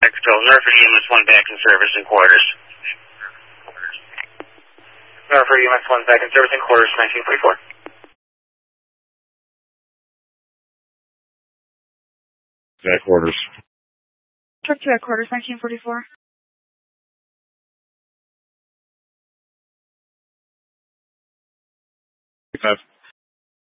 Control, Norfolk EMS 1 back in service in quarters. Norfolk EMS 1 back in service in quarters, 1944. At quarters. Truck 2 at quarters, 1944. Five.